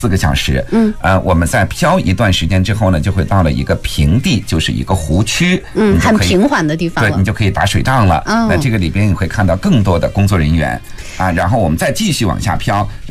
4个小时，我们在漂一段时间之后呢，就会到了一个平地，就是一个湖区， 很平缓的地方了， 对，你就可以打水仗了。那这个里边你会看到更多的工作人员啊，然后我们再继续往下漂。